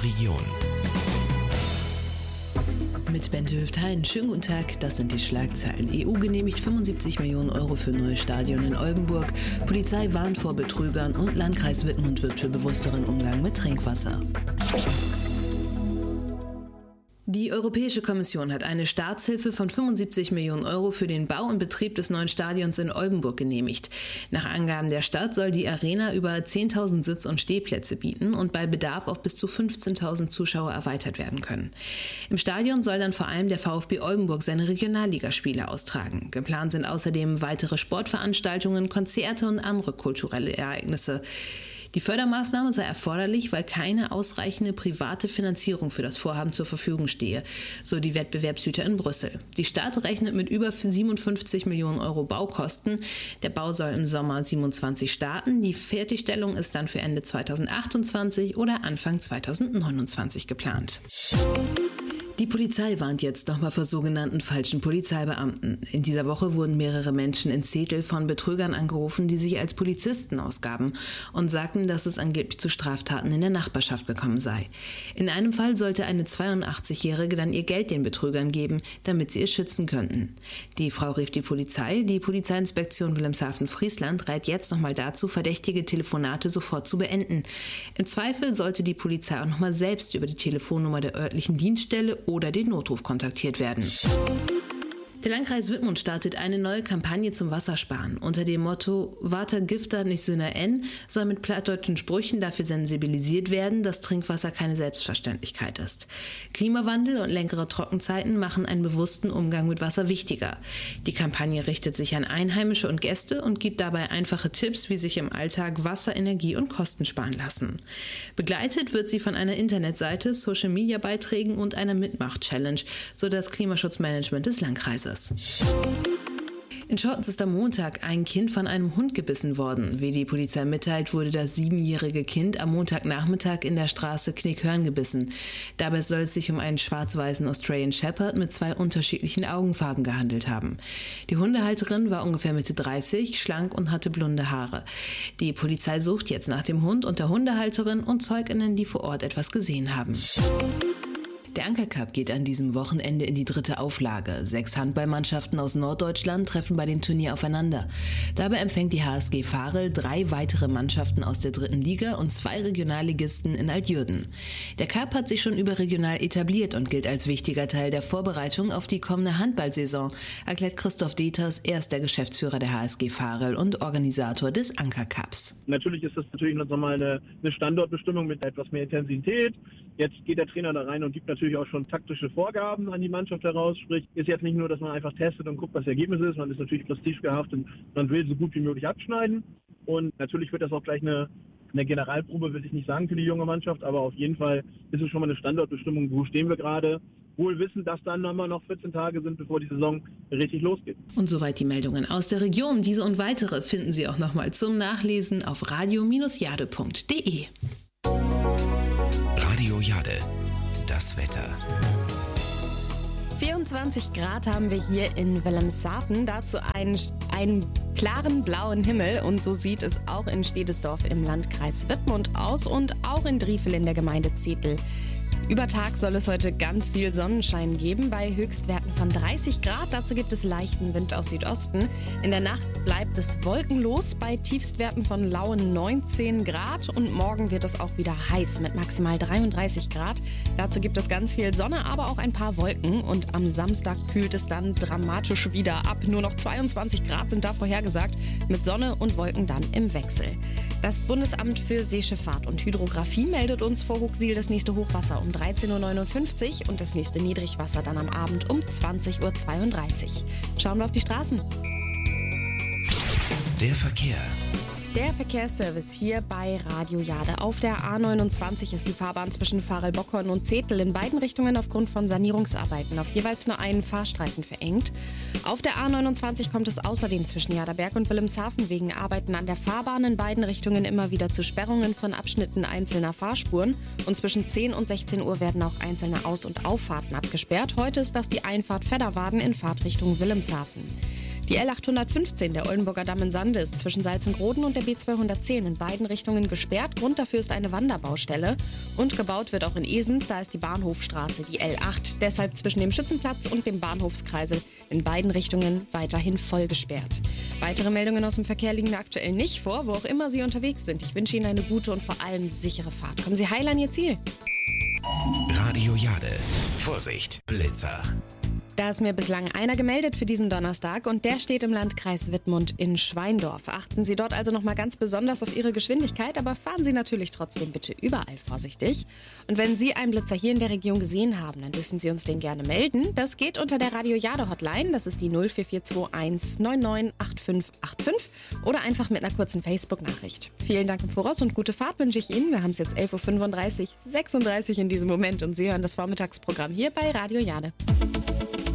der Region. Mit Bente Hüft-Hein. Schönen guten Tag, das sind die Schlagzeilen. EU genehmigt 75 Millionen Euro für neues Stadion in Oldenburg. Polizei warnt vor Betrügern und Landkreis Wittmund wirbt für bewussteren Umgang mit Trinkwasser. Die Europäische Kommission hat eine Staatshilfe von 75 Millionen Euro für den Bau und Betrieb des neuen Stadions in Oldenburg genehmigt. Nach Angaben der Stadt soll die Arena über 10.000 Sitz- und Stehplätze bieten und bei Bedarf auf bis zu 15.000 Zuschauer erweitert werden können. Im Stadion soll dann vor allem der VfB Oldenburg seine Regionalligaspiele austragen. Geplant sind außerdem weitere Sportveranstaltungen, Konzerte und andere kulturelle Ereignisse. Die Fördermaßnahme sei erforderlich, weil keine ausreichende private Finanzierung für das Vorhaben zur Verfügung stehe, so die Wettbewerbshüter in Brüssel. Die Stadt rechnet mit über 57 Millionen Euro Baukosten. Der Bau soll im Sommer 27 starten. Die Fertigstellung ist dann für Ende 2028 oder Anfang 2029 geplant. Die Polizei warnt jetzt nochmal vor sogenannten falschen Polizeibeamten. In dieser Woche wurden mehrere Menschen in Zetel von Betrügern angerufen, die sich als Polizisten ausgaben und sagten, dass es angeblich zu Straftaten in der Nachbarschaft gekommen sei. In einem Fall sollte eine 82-Jährige dann ihr Geld den Betrügern geben, damit sie es schützen könnten. Die Frau rief die Polizei. Die Polizeiinspektion Wilhelmshaven-Friesland rät jetzt nochmal dazu, verdächtige Telefonate sofort zu beenden. Im Zweifel sollte die Polizei auch nochmal selbst über die Telefonnummer der örtlichen Dienststelle oder den Notruf kontaktiert werden. Der Landkreis Wittmund startet eine neue Kampagne zum Wassersparen. Unter dem Motto "Water gifter nicht Sünder en" soll mit plattdeutschen Sprüchen dafür sensibilisiert werden, dass Trinkwasser keine Selbstverständlichkeit ist. Klimawandel und längere Trockenzeiten machen einen bewussten Umgang mit Wasser wichtiger. Die Kampagne richtet sich an Einheimische und Gäste und gibt dabei einfache Tipps, wie sich im Alltag Wasser, Energie und Kosten sparen lassen. Begleitet wird sie von einer Internetseite, Social-Media-Beiträgen und einer Mitmach-Challenge, so das Klimaschutzmanagement des Landkreises. In Schottens ist am Montag ein Kind von einem Hund gebissen worden. Wie die Polizei mitteilt, wurde das 7-jährige Kind am Montagnachmittag in der Straße Knickhörn gebissen. Dabei soll es sich um einen schwarz-weißen Australian Shepherd mit 2 unterschiedlichen Augenfarben gehandelt haben. Die Hundehalterin war ungefähr Mitte 30, schlank und hatte blonde Haare. Die Polizei sucht jetzt nach dem Hund und der Hundehalterin und ZeugInnen, die vor Ort etwas gesehen haben. Der Anker-Cup geht an diesem Wochenende in die 3. Auflage. 6 Handballmannschaften aus Norddeutschland treffen bei dem Turnier aufeinander. Dabei empfängt die HSG Varel 3 weitere Mannschaften aus der 3. Liga und 2 Regionalligisten in Altjürden. Der Cup hat sich schon überregional etabliert und gilt als wichtiger Teil der Vorbereitung auf die kommende Handballsaison, erklärt Christoph Deters, er ist der Geschäftsführer der HSG Varel und Organisator des Anker-Cups. Natürlich ist das nochmal eine Standortbestimmung mit etwas mehr Intensität. Jetzt geht der Trainer da rein und gibt natürlich auch schon taktische Vorgaben an die Mannschaft heraus. Sprich, ist jetzt nicht nur, dass man einfach testet und guckt, was das Ergebnis ist. Man ist natürlich prestigehaftet und man will so gut wie möglich abschneiden. Und natürlich wird das auch gleich eine Generalprobe, will ich nicht sagen, für die junge Mannschaft. Aber auf jeden Fall ist es schon mal eine Standortbestimmung. Wo stehen wir gerade? Wohl wissen, dass dann nochmal noch 14 Tage sind, bevor die Saison richtig losgeht. Und soweit die Meldungen aus der Region. Diese und weitere finden Sie auch nochmal zum Nachlesen auf radio-jade.de. Radio Jade, das Wetter. 24 Grad haben wir hier in Wilhelmshaven, dazu einen klaren blauen Himmel und so sieht es auch in Stedesdorf im Landkreis Wittmund aus und auch in Driefel in der Gemeinde Zetel. Über Tag soll es heute ganz viel Sonnenschein geben, bei Höchstwerten von 30 Grad. Dazu gibt es leichten Wind aus Südosten. In der Nacht bleibt es wolkenlos bei Tiefstwerten von lauen 19 Grad. Und morgen wird es auch wieder heiß mit maximal 33 Grad. Dazu gibt es ganz viel Sonne, aber auch ein paar Wolken. Und am Samstag kühlt es dann dramatisch wieder ab. Nur noch 22 Grad sind da vorhergesagt, mit Sonne und Wolken dann im Wechsel. Das Bundesamt für Seeschifffahrt und Hydrographie meldet uns vor Huxil das nächste Hochwasser um 13.59 Uhr und das nächste Niedrigwasser dann am Abend um 20.32 Uhr. Schauen wir auf die Straßen. Der Verkehr. Der Verkehrsservice hier bei Radio Jade. Auf der A29 ist die Fahrbahn zwischen Varel-Bockhorn und Zetel in beiden Richtungen aufgrund von Sanierungsarbeiten auf jeweils nur einen Fahrstreifen verengt. Auf der A29 kommt es außerdem zwischen Jaderberg und Wilhelmshaven wegen Arbeiten an der Fahrbahn in beiden Richtungen immer wieder zu Sperrungen von Abschnitten einzelner Fahrspuren. Und zwischen 10 und 16 Uhr werden auch einzelne Aus- und Auffahrten abgesperrt. Heute ist das die Einfahrt Fedderwaden in Fahrtrichtung Wilhelmshaven. Die L815, der Oldenburger Damm in Sande, ist zwischen Salzengroden und der B210 in beiden Richtungen gesperrt. Grund dafür ist eine Wanderbaustelle. Und gebaut wird auch in Esens, da ist die Bahnhofstraße, die L8. Deshalb zwischen dem Schützenplatz und dem Bahnhofskreisel in beiden Richtungen weiterhin voll gesperrt. Weitere Meldungen aus dem Verkehr liegen mir aktuell nicht vor, wo auch immer Sie unterwegs sind. Ich wünsche Ihnen eine gute und vor allem sichere Fahrt. Kommen Sie heil an Ihr Ziel. Radio Jade. Vorsicht, Blitzer. Da ist mir bislang einer gemeldet für diesen Donnerstag und der steht im Landkreis Wittmund in Schweindorf. Achten Sie dort also nochmal ganz besonders auf Ihre Geschwindigkeit, aber fahren Sie natürlich trotzdem bitte überall vorsichtig. Und wenn Sie einen Blitzer hier in der Region gesehen haben, dann dürfen Sie uns den gerne melden. Das geht unter der Radio Jade Hotline, das ist die 04421 998585 oder einfach mit einer kurzen Facebook-Nachricht. Vielen Dank im Voraus und gute Fahrt wünsche ich Ihnen. Wir haben es jetzt 11.35 Uhr, 36 in diesem Moment und Sie hören das Vormittagsprogramm hier bei Radio Jade.